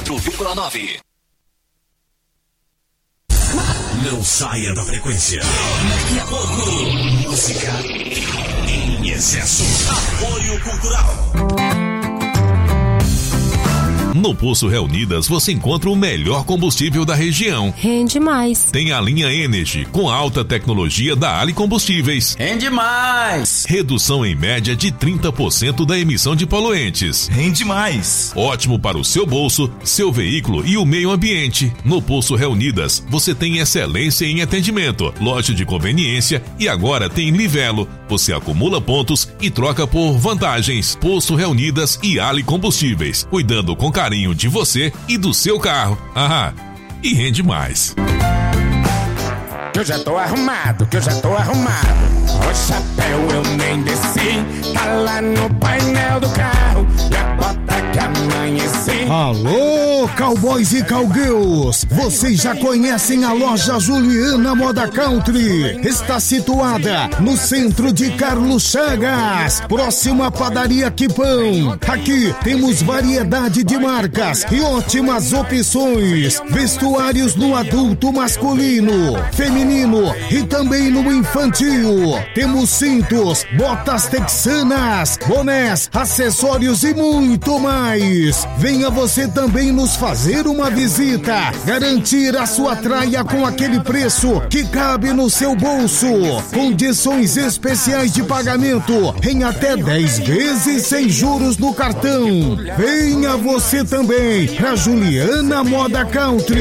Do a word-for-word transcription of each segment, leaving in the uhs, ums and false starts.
quatro vírgula nove. Não saia da frequência. Daqui a pouco, música em excesso. Apoio cultural. No Poço Reunidas você encontra o melhor combustível da região. Rende mais. Tem a linha Energy, com alta tecnologia da Ali Combustíveis. Rende mais. Redução em média de trinta por cento da emissão de poluentes. Rende mais. Ótimo para o seu bolso, seu veículo e o meio ambiente. No Poço Reunidas você tem excelência em atendimento, loja de conveniência e agora tem Livelo. Você acumula pontos e troca por vantagens. Poço Reunidas e Ali Combustíveis, cuidando com carinho de você e do seu carro. Ah, e rende mais. Que eu já tô arrumado, que eu já tô arrumado. O chapéu eu nem desci, tá lá no painel do carro. E a bota que amanheci. Alô, cowboys e cowgirls, vocês já conhecem a loja Juliana Moda Country. Está situada no centro de Carlos Chagas, próximo à padaria Quipão. Aqui temos variedade de marcas e ótimas opções. Vestuários no adulto masculino, feminino e também no infantil. Temos cintos, botas texanas, bonés, acessórios e muito mais. Venha você também nos fazer uma visita. Garantir a sua traia com aquele preço que cabe no seu bolso. Condições especiais de pagamento em até dez vezes sem juros no cartão. Venha você também pra Juliana Moda Country.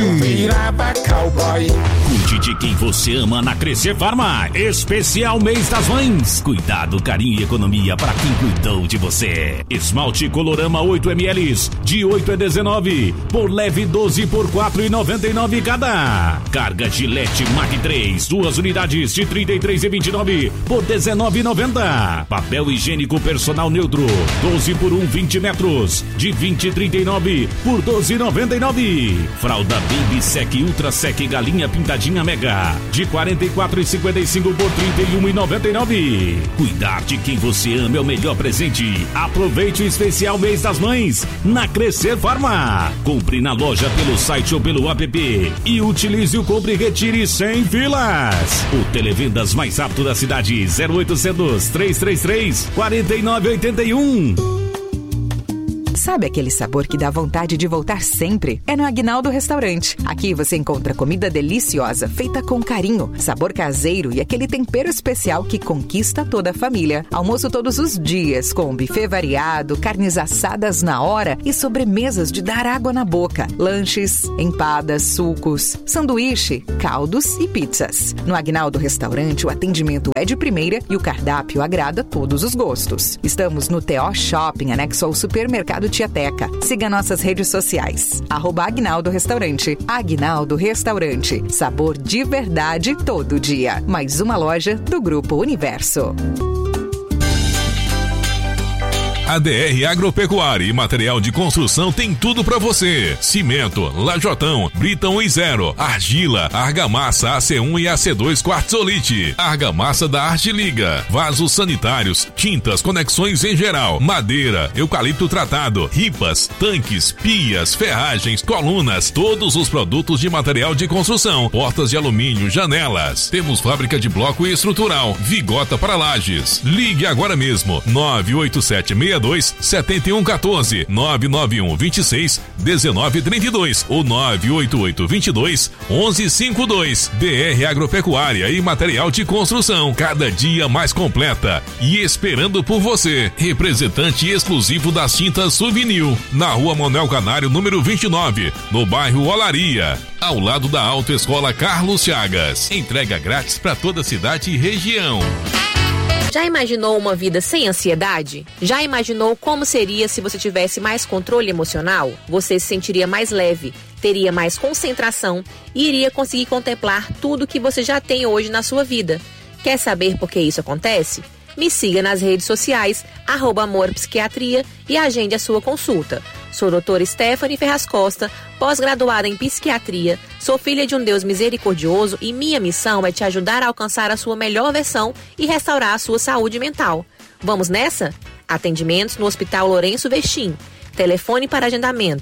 Cuide de quem você ama na Crescer Farma. Especial mês das mães. Cuidado, carinho e economia para quem cuidou de você. Esmalte Colorama oito mililitros de oito a dezenove por leve doze por quatro reais e noventa e nove cada. Carga Gillette Mac três, duas unidades de trinta e três e vinte e nove por dezenove e noventa. Papel higiênico personal neutro doze por um, vinte metros de vinte e trinta e nove por doze e noventa e nove. Fralda Baby Sec Ultra Sec Galinha Pintadinha Mega de quarenta e quatro e cinquenta e cinco por trinta e um e noventa e nove. Cuidar de quem você ama é o melhor presente. Aproveite o especial mês das mães na Crescer Farma. Compre na loja pelo site ou pelo app e utilize o Compre e Retire sem filas. O televendas mais rápido da cidade. Zero oitocentos, trezentos e trinta e três, quarenta e nove oitenta e um. Sabe aquele sabor que dá vontade de voltar sempre? É no Aguinaldo Restaurante. Aqui você encontra comida deliciosa, feita com carinho, sabor caseiro e aquele tempero especial que conquista toda a família. Almoço todos os dias, com buffet variado, carnes assadas na hora e sobremesas de dar água na boca. Lanches, empadas, sucos, sanduíche, caldos e pizzas. No Aguinaldo Restaurante, o atendimento é de primeira e o cardápio agrada todos os gostos. Estamos no T O Shopping, anexo ao supermercado Tiateca. Siga nossas redes sociais. Arroba Aguinaldo Restaurante. Aguinaldo Restaurante. Sabor de verdade todo dia. Mais uma loja do Grupo Universo. A D R Agropecuária e Material de Construção tem tudo para você. Cimento, lajotão, brita um e zero, argila, argamassa A C um e A C dois quartzolite, argamassa da Arte Liga, vasos sanitários, tintas, conexões em geral, madeira, eucalipto tratado, ripas, tanques, pias, ferragens, colunas, todos os produtos de material de construção, portas de alumínio, janelas. Temos fábrica de bloco e estrutural, Vigota para lajes. Ligue agora mesmo, nove oito sete seis dois, sete um um quatro, nove nove um, dois seis, um nove três dois ou nove oito oito, dois dois, um um cinco dois. D R Agropecuária e Material de Construção, cada dia mais completa e esperando por você. Representante exclusivo das tintas Souvenir, na Rua Manuel Canário, número vinte e nove, no bairro Olaria, ao lado da Autoescola Carlos Chagas. Entrega grátis para toda a cidade e região. Já imaginou uma vida sem ansiedade? Já imaginou como seria se você tivesse mais controle emocional? Você se sentiria mais leve, teria mais concentração e iria conseguir contemplar tudo que você já tem hoje na sua vida. Quer saber por que isso acontece? Me siga nas redes sociais, arroba Amor Psiquiatria, e agende a sua consulta. Sou doutora Stephanie Ferraz Costa, pós-graduada em Psiquiatria, sou filha de um Deus misericordioso e minha missão é te ajudar a alcançar a sua melhor versão e restaurar a sua saúde mental. Vamos nessa? Atendimentos no Hospital Lourenço Vestim. Telefone para agendamento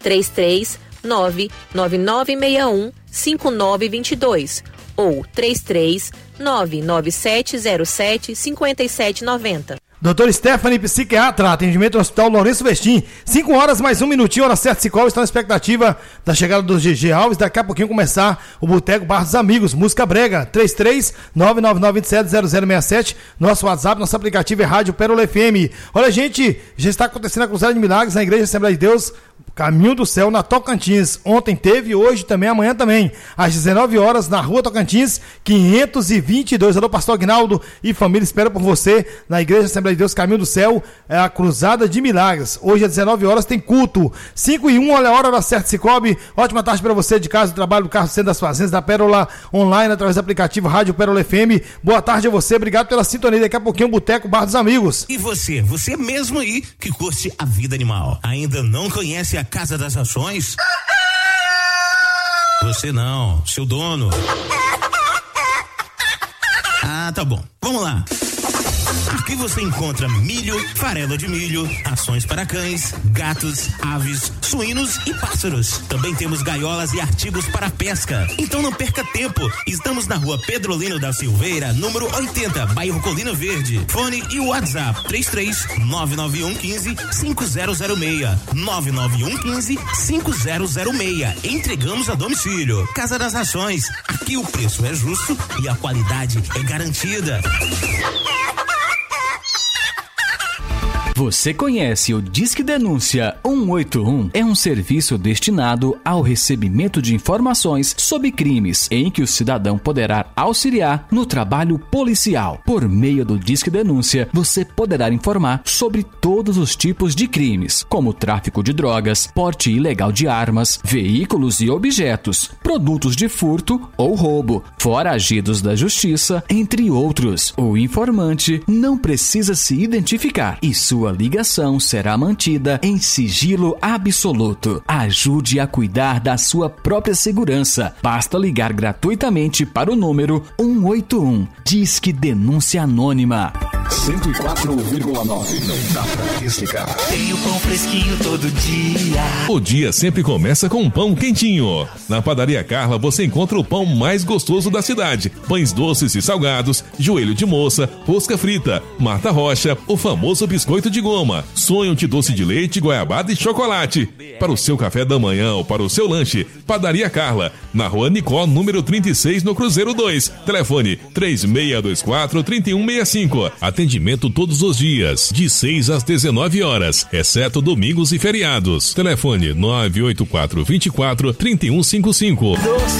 três três nove nove nove seis um cinco nove dois dois ou três três nove nove sete zero sete cinco sete nove zero. Doutor Stephanie, psiquiatra, atendimento no Hospital Lourenço Vestim. cinco horas mais um minutinho, hora certa, Cicobi está na expectativa da chegada do G G Alves. Daqui a pouquinho começar o Boteco Bar dos Amigos, música brega, três três nove nove nove dois sete zero zero seis sete. Nosso WhatsApp, nosso aplicativo é Rádio Pérola F M. Olha, gente, já está acontecendo a Cruzada de Milagres na Igreja Assembleia de Deus, Caminho do Céu, na Tocantins. Ontem teve, hoje também, amanhã também, às dezenove horas, na Rua Tocantins, quinhentos e vinte e dois. Alô, Pastor Aguinaldo e família, espera por você na Igreja Assembleia de Deus, Caminho do Céu, é a Cruzada de Milagres. Hoje às dezenove horas tem culto. cinco e um, olha a hora, hora certa, Cicobi. Ótima tarde para você de casa, do trabalho, do carro, do centro das fazendas, da Pérola online, através do aplicativo Rádio Pérola F M. Boa tarde a você, obrigado pela sintonia. Daqui a pouquinho, Boteco Bar dos Amigos. E você, você mesmo aí que curte a vida animal, ainda não conhece a Casa das Rações? Você não, seu dono. Ah, tá bom. Vamos lá. Aqui você encontra milho, farelo de milho, rações para cães, gatos, aves, suínos e pássaros. Também temos gaiolas e artigos para pesca. Então não perca tempo. Estamos na Rua Pedrolino da Silveira, número oitenta, bairro Colina Verde. Fone e WhatsApp três três nove nove um um cinco cinco zero zero seis. nove nove um um cinco cinco zero zero seis. Entregamos a domicílio. Casa das Rações. Aqui o preço é justo e a qualidade é garantida. Você conhece o Disque Denúncia cento e oitenta e um? É um serviço destinado ao recebimento de informações sobre crimes, em que o cidadão poderá auxiliar no trabalho policial. Por meio do Disque Denúncia, você poderá informar sobre todos os tipos de crimes, como tráfico de drogas, porte ilegal de armas, veículos e objetos, produtos de furto ou roubo, foragidos da justiça, entre outros. O informante não precisa se identificar e sua Sua ligação será mantida em sigilo absoluto. Ajude a cuidar da sua própria segurança. Basta ligar gratuitamente para o número cento e oitenta e um. Disque Denúncia Anônima. cento e quatro vírgula nove. Não dá pra desligar. Tem o pão fresquinho todo dia. O dia sempre começa com um pão quentinho. Na Padaria Carla você encontra o pão mais gostoso da cidade. Pães doces e salgados, joelho de moça, rosca frita, Marta Rocha, o famoso biscoito de goma, sonho de doce de leite, goiabada e chocolate. Para o seu café da manhã ou para o seu lanche, Padaria Carla, na Rua Nicó, número trinta e seis, no Cruzeiro dois. Telefone três seis dois quatro, três um seis cinco. Atendimento todos os dias, de seis às dezenove horas, exceto domingos e feriados. Telefone nove oito quatro, dois quatro, três um cinco cinco. Doce